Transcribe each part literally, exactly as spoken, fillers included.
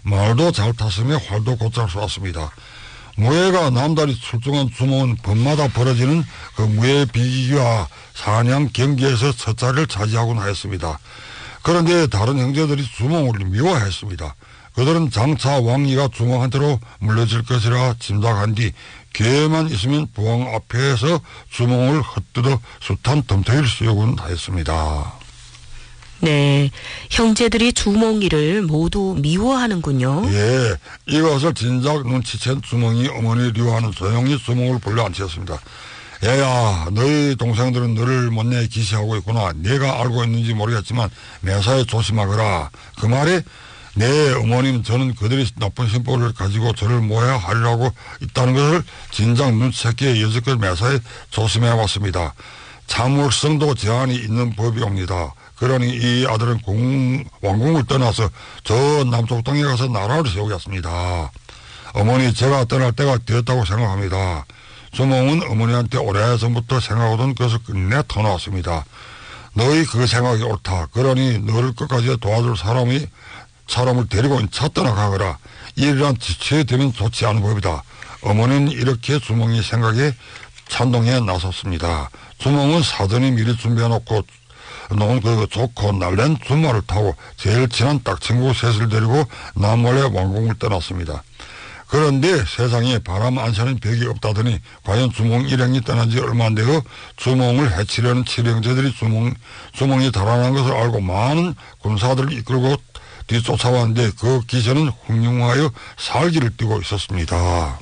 말도 잘 탔으며 활도 곧잘 쏘았습니다. 무예가 남다리 출중한 주몽은 밤마다 벌어지는 그 무예 비기와 사냥 경기에서 첫 자리를 차지하곤 하였습니다. 그런데 다른 형제들이 주몽을 미워했습니다. 그들은 장차 왕위가 주몽한테로 물려질 것이라 짐작한 뒤 기회만 있으면 부왕 앞에서 주몽을 헛뜯어 숱한 덤터기를 씌우곤 하였습니다. 네, 형제들이 주몽이를 모두 미워하는군요. 예, 이것을 진작 눈치챈 주몽이 어머니 류하는 조용히 주몽을 불러앉혔습니다. 얘야, 너희 동생들은 너를 못내 기시하고 있구나. 네가 알고 있는지 모르겠지만 매사에 조심하거라. 그 말에 내 어머니는 저는 그들이 나쁜 심보를 가지고 저를 모해야 하리라고 있다는 것을 진작 눈치채기에 여지껏 매사에 조심해왔습니다. 참을성도 제한이 있는 법이옵니다. 그러니 이 아들은 공, 왕궁을 떠나서 저 남쪽 땅에 가서 나라를 세우겠습니다. 어머니, 제가 떠날 때가 되었다고 생각합니다. 주몽은 어머니한테 오래전부터 생각하던 것을 끝내 터놓았습니다. 너희 그 생각이 옳다. 그러니 너를 끝까지 도와줄 사람이 사람을 데리고 차 떠나가거라. 이러한 지체에 되면 좋지 않은 법이다. 어머니는 이렇게 주몽이 생각에 찬동에 나섰습니다. 주몽은 사전에 미리 준비해놓고 놓은 그 좋고 날랜 준마를 타고 제일 친한 딱 친구 셋을 데리고 남몰래 왕궁을 떠났습니다. 그런데 세상에 바람 안 새는 벽이 없다더니 과연 주몽 일행이 떠난 지 얼마 안 되어 주몽을 해치려는 칠형제들이 주몽, 주몽이 달아난 것을 알고 많은 군사들을 이끌고 뒤쫓아왔는데 그 기세는 훌륭하여 살기를 띠고 있었습니다.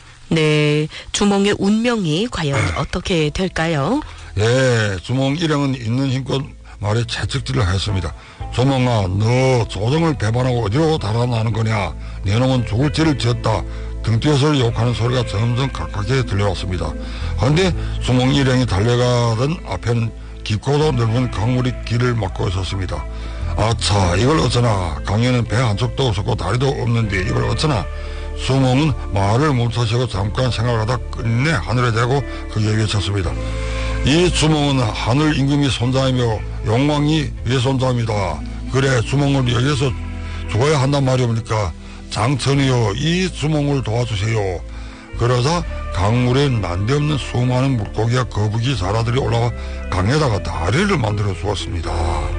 네, 주몽의 운명이 과연 어떻게 될까요? 예, 주몽 일행은 있는 힘껏 말에 채찍질을 했습니다. 주몽아, 너 조정을 배반하고 어디로 달아나는 거냐? 내 놈은 죽을 죄를 지었다. 등 뒤에서 욕하는 소리가 점점 가깝게 들려왔습니다. 그런데 주몽 일행이 달려가던 앞에는 깊고도 넓은 강물이 길을 막고 있었습니다. 아차, 이걸 어쩌나. 강에는 배 한쪽도 없었고 다리도 없는데 이걸 어쩌나. 주몽은 말을 멈춰서고 잠깐 생각하다 끝내 하늘에 대고 크게 외쳤습니다. 이 주몽은 하늘 임금이 손자이며 용왕이 외손자입니다. 그래, 주몽을 여기서 죽어야 한단 말이옵니까? 장천이여, 이 주몽을 도와주세요. 그러자 강물에 난데없는 수많은 물고기와 거북이 자라들이 올라와 강에다가 다리를 만들어 주었습니다.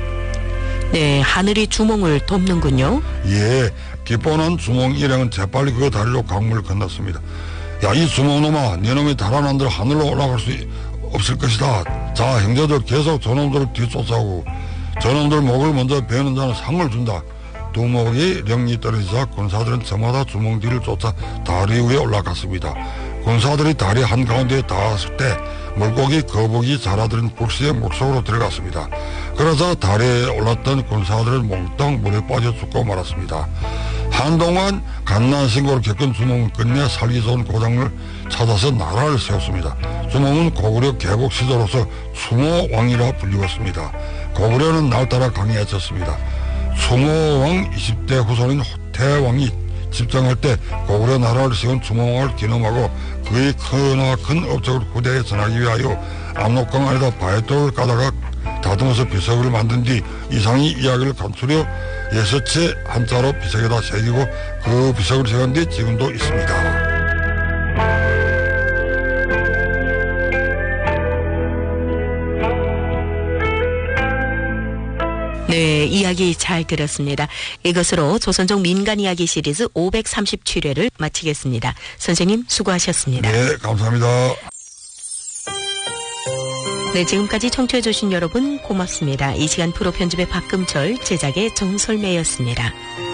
네, 하늘이 주몽을 돕는군요. 예, 기뻐한 주몽 일행은 재빨리 그 다리로 강물을 건넜습니다. 야, 이 주몽놈아, 네 놈이 달아난 대로 하늘로 올라갈 수 없을 것이다. 자, 형제들 계속 저놈들을 뒤쫓아오고 저놈들 목을 먼저 베는 자는 상을 준다. 두목이 령이 떨어지자 군사들은 저마다 주몽 뒤를 쫓아 다리 위에 올라갔습니다. 군사들이 다리 한가운데에 닿았을 때 물고기, 거북이, 자라들은 불시에 물속으로 들어갔습니다. 그러자 다리에 올랐던 군사들은 몽땅 물에 빠져 죽고 말았습니다. 한동안 갓난신고를 겪은 주몽은 끝내 살기 좋은 고장을 찾아서 나라를 세웠습니다. 주몽은 고구려 개국 시조로서 추모왕이라 불리웠습니다. 고구려는 날따라 강해졌습니다. 추모왕 이십 대 후손인 호태왕이 집정할 때 고구려 나라를 세운 추모왕을 기념하고 그의 크나마 큰 업적을 후대에 전하기 위하여 압록강 안에다 바위돌을 까다가 다듬어서 비석을 만든 뒤 이상이 이야기를 감추려 여섯 채 한자로 비석에다 새기고 그 비석을 세운 뒤 지금도 있습니다. 네, 이야기 잘 들었습니다. 이것으로 조선족 민간이야기 시리즈 오백삼십칠 회를 마치겠습니다. 선생님 수고하셨습니다. 네, 감사합니다. 네, 지금까지 청취해 주신 여러분 고맙습니다. 이 시간 프로 편집의 박금철, 제작의 정솔매였습니다.